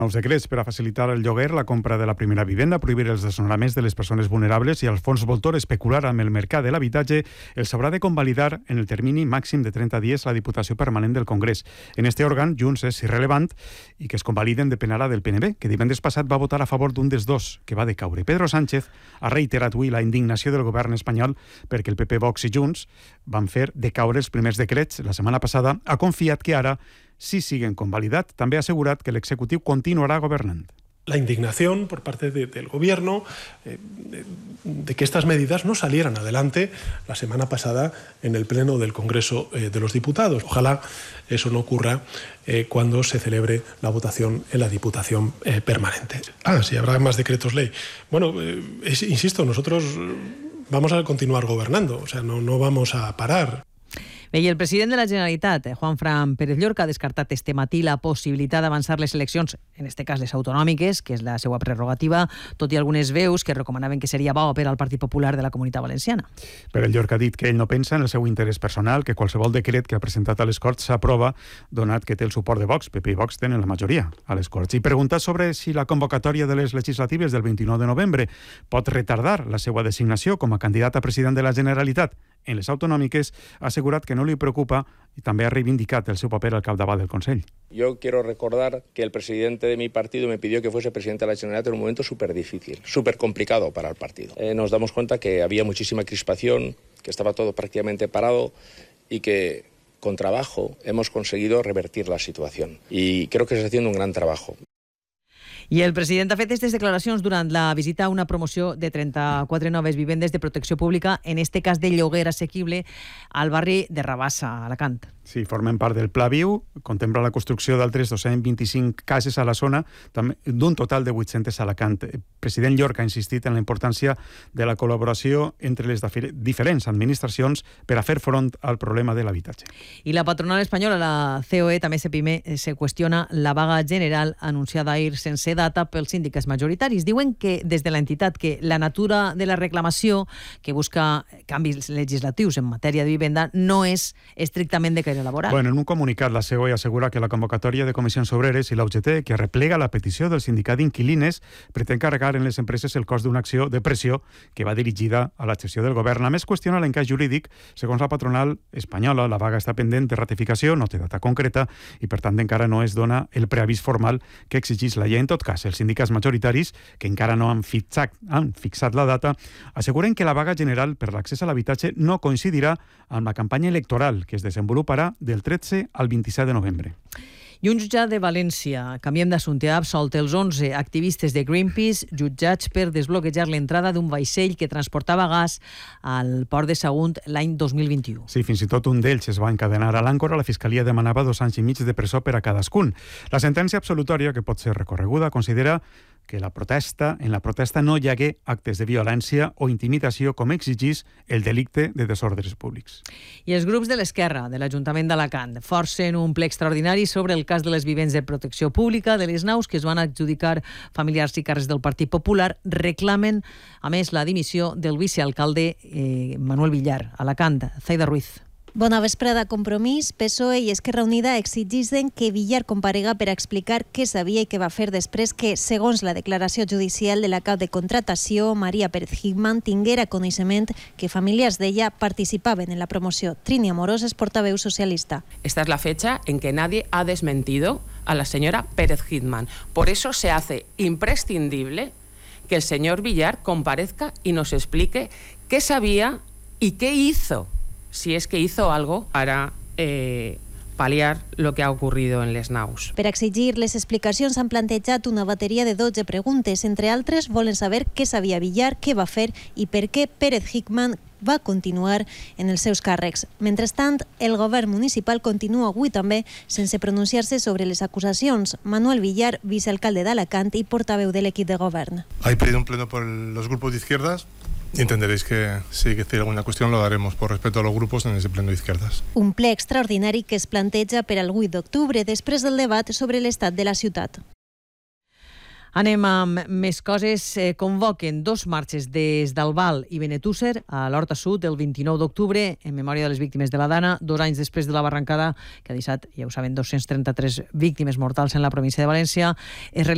Nous decrets per a facilitar el lloguer, la compra de la primera vivenda, prohibir els desnonaments de les persones vulnerables i els fons voltor especular amb el mercat de l'habitatge, els haurà de convalidar en el termini màxim de 30 dies la Diputació Permanent del Congrés. En este òrgan, Junts és irrellevant i que es convaliden depenarà del PNB, que divendres passat va votar a favor d'un dels dos, que va decaure. Pedro Sánchez ha reiterat avui la indignació del govern espanyol perquè el PP, Vox i Junts van fer decaure els primers decrets la setmana passada. Ha confiat que ara si siguen convalidat. També ha assegurat que l'executiu continuarà governant. La indignación por parte del Gobierno de que estas medidas no salieran adelante la semana pasada en el Pleno del Congreso de los Diputados. Ojalá eso no ocurra cuando se celebre la votación en la Diputación Permanente. Si habrá más decretos ley. Bueno, insisto, nosotros vamos a continuar gobernando, o sea, no vamos a parar. Bé, i el president de la Generalitat, Juanfran Pérez Llorca, ha descartat este matí la possibilitat d'avançar les eleccions, en este cas les autonòmiques, que és la seva prerrogativa, tot i algunes veus que recomanaven que seria bo per al Partit Popular de la Comunitat Valenciana. Pérez Llorca ha dit que ell no pensa en el seu interès personal, que qualsevol decret que ha presentat a les Corts s'aprova, donat que té el suport de Vox. PP i Vox tenen la majoria a les Corts. I preguntat sobre si la convocatòria de les legislatives del 29 de novembre pot retardar la seva designació com a candidat a president de la Generalitat en les autonòmiques, ha assegurat que no li preocupa y también ha reivindicat el seu paper al capdavant del Consell. Yo quiero recordar que el presidente de mi partido me pidió que fuese presidente de la Generalitat en un momento súper difícil, súper complicado para el partido. Nos damos cuenta que había muchísima crispación, que estaba todo prácticamente parado y que con trabajo hemos conseguido revertir la situación. Y creo que se está haciendo un gran trabajo. I el president ha fet aquestes declaracions durant la visita a una promoció de 34 noves vivendes de protecció pública, en este cas de lloguer assequible, al barri de Rabassa, a Alacant. Sí, formen part del Pla Viu, contempla la construcció d'altres 225 cases a la zona, d'un total de 800 a Alacant. El president Llorca ha insistit en la importància de la col·laboració entre les diferents administracions per a fer front al problema de l'habitatge. I la patronal espanyola, la COE, també se qüestiona la vaga general anunciada ahir sense data pels sindicats majoritaris. Diuen que des de l'entitat que la natura de la reclamació, que busca canvis legislatius en matèria de vivenda, no és estrictament de caire laboral. Bueno, en un comunicat, la COE assegura que la convocatòria de comissions obreres i la UGT, que replega la petició del sindicat d'inquilines, pretén carregar en les empreses el cost d'una acció de pressió que va dirigida a la gestió del govern. A més, qüestiona l'encaix jurídic. Segons la patronal espanyola, la vaga està pendent de ratificació, no té data concreta i, per tant, encara no es dona el preavís formal que exigís la llei. En tot cas, els sindicats majoritaris, que encara no han fixat la data, asseguren que la vaga general per l'accés a l'habitatge no coincidirà amb la campanya electoral que es desenvoluparà del 13 al 27 de novembre. I un jutjat de València, canviem d'assumpte, ha absolt els 11 activistes de Greenpeace jutjats per desbloquejar l'entrada d'un vaixell que transportava gas al port de Sagunt l'any 2021. Sí, fins i tot un d'ells es va encadenar a l'àncora. La Fiscalia demanava 2 anys i mig de presó per a cadascun. La sentència absolutòria, que pot ser recorreguda, considera que en la protesta no hi hagué actes de violència o intimidació com exigís el delicte de desordres públics. I els grups de l'Esquerra de l'Ajuntament d'Alacant forcen un ple extraordinari sobre el cas de les vivents de protecció pública de les naus que es van adjudicar familiars i càrrecs del Partit Popular. Reclamen, a més, la dimissió del vicealcalde Manuel Villar. Alacant, Zaida Ruiz. Bona vesprada. Compromís, PSOE i Esquerra Unida exigeixen que Villar comparega per explicar què sabia i què va fer després que, segons la declaració judicial de la cap de contratació, Maria Pérez Hickman, tinguera coneixement que familiars d'ella participaven en la promoció. Trini Amorós és portaveu socialista. Esta es la fecha en que nadie ha desmentido a la señora Pérez Hickman. Por eso se hace imprescindible que el señor Villar comparezca y nos explique qué sabía y qué hizo, si es que hizo algo para paliar lo que ha ocurrido en les naus. Per exigir les explicacions han plantejat una bateria de 12 preguntes. Entre altres, volen saber què sabia Villar, què va fer i per què Pérez Hickman va continuar en els seus càrrecs. Mentrestant, el govern municipal continua avui també sense pronunciar-se sobre les acusacions. Manuel Villar, vicealcalde d'Alacant i portaveu de l'equip de govern. Hay pedido un pleno por los grupos de izquierdas. Entenderéis que si hay que decir alguna cuestión lo haremos por respeto a los grupos en ese pleno de izquierdas. Un ple extraordinari que es planteja per al 8 d'octubre després del debat sobre l'estat de la ciutat. Anem amb més coses. Convoquen 2 marxes des d'Albal i Benetússer a l'Horta Sud el 29 d'octubre en memòria de les víctimes de la Dana, 2 anys després de la barrancada que ha deixat, ja ho saben, 233 víctimes mortals en la província de València. Es